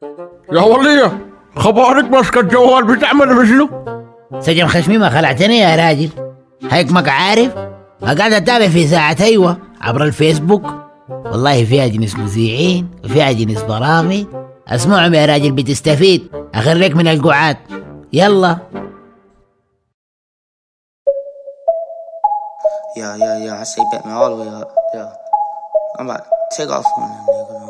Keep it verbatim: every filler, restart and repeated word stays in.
يا ولية، خبارك ماسكة الجوال بتعمل بشنو؟ سجن خشمي ما خلعتني يا راجل. هيك ماك عارف قاعد اتابع في ساعة ايوه عبر الفيسبوك. والله فيها جنس مذيعين وفيها جنس برامج. اسمعهم يا راجل بتستفيد. اخريك من القعاد. يلا. Yeah, yeah, yeah. I say bet me all the way up. Yeah. I'm about to take off on them nigga.